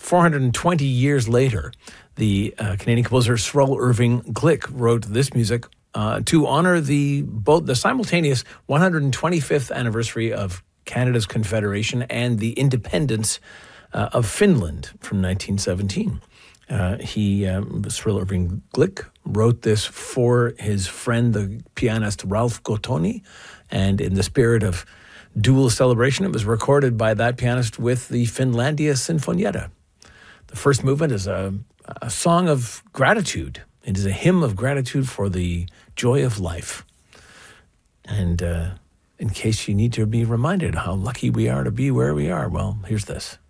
420 years later, the Canadian composer Sroll Irving Glick wrote this music to honor the simultaneous 125th anniversary of Canada's Confederation and the independence of Finland from 1917. Sroll Irving Glick wrote this for his friend, the pianist Ralph Gottoni, and in the spirit of dual celebration, it was recorded by that pianist with the Finlandia Sinfonietta. The first movement is a song of gratitude. It is a hymn of gratitude for the joy of life. And in case you need to be reminded how lucky we are to be where we are, well, here's this.